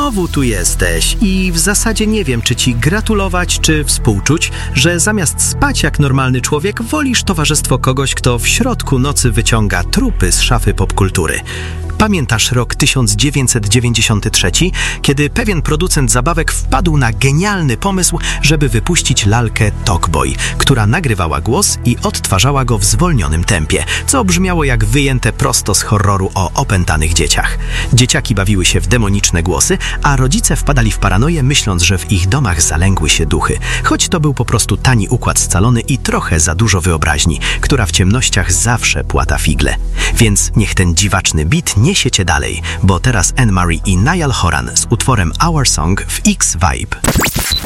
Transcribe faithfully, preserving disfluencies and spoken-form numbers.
znowu tu jesteś i w zasadzie nie wiem, czy ci gratulować, czy współczuć, że zamiast spać jak normalny człowiek, wolisz towarzystwo kogoś, kto w środku nocy wyciąga trupy z szafy popkultury. Pamiętasz rok tysiąc dziewięćset dziewięćdziesiąty trzeci, kiedy pewien producent zabawek wpadł na genialny pomysł, żeby wypuścić lalkę Talkboy, która nagrywała głos i odtwarzała go w zwolnionym tempie, co brzmiało jak wyjęte prosto z horroru o opętanych dzieciach. Dzieciaki bawiły się w demoniczne głosy, a rodzice wpadali w paranoję, myśląc, że w ich domach zalęgły się duchy, choć to był po prostu tani układ scalony i trochę za dużo wyobraźni, która w ciemnościach zawsze płata figle. Więc niech ten dziwaczny beat niesie cię dalej, bo teraz Anne Marie i Niall Horan z utworem Our Song w X-Vibe.